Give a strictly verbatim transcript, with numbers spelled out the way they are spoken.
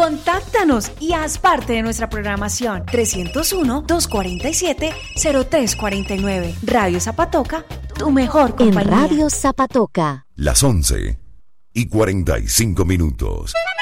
Contáctanos y haz parte de nuestra programación. trescientos uno, doscientos cuarenta y siete, cero tres cuarenta y nueve. Radio Zapatoca, tu mejor compañía. En Radio Zapatoca. Las once y cuarenta y cinco minutos.